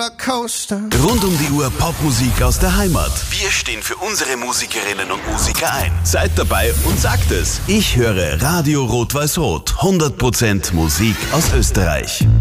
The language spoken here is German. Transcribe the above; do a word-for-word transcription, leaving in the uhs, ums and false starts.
Rollercoaster. Rund um die Uhr Popmusik aus der Heimat. Wir stehen für unsere Musikerinnen und Musiker ein. Seid dabei und sagt es. Ich höre Radio Rot-Weiß-Rot. hundert Prozent Musik aus Österreich.